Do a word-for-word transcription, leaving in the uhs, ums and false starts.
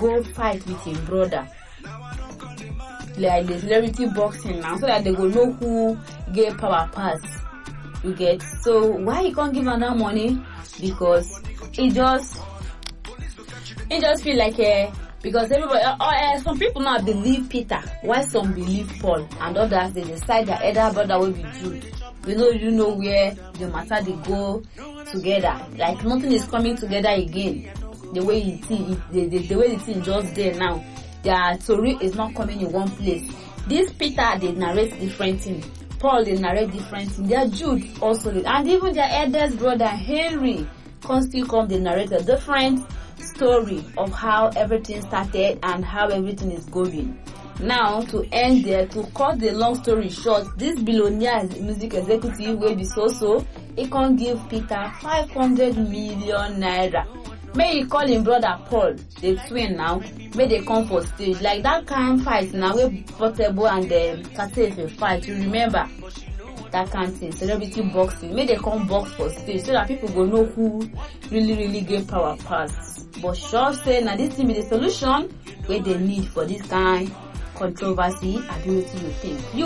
go fight with him brother, like the celebrity boxing now, so that they go know who get power pass. You get? So why he can't give her that money? Because it just it just feel like a because everybody uh, uh, some people now believe Peter, while some believe Paul, and others they decide that either brother will be Jude. We know you know where the matter they go together. Like nothing is coming together again. The way it is, the, the, the way it is just there now. Their story is not coming in one place. This Peter they narrate different things. Paul they narrate different things. Their Jude also did. And even their eldest brother Henry can still come they narrate a different story of how everything started and how everything is going. Now to end there, to cut the long story short, this billionaire music executive will be so so he can give Peter five hundred million naira. May he call him brother Paul, the twin now, may they come for stage. Like that kind of fight now with Portable and the Catefe fight, you remember that kind of thing, celebrity boxing. May they come box for stage so that people will know who really really get power pass. But sure say now this thing be the solution where they need for this kind controversy ability you think. You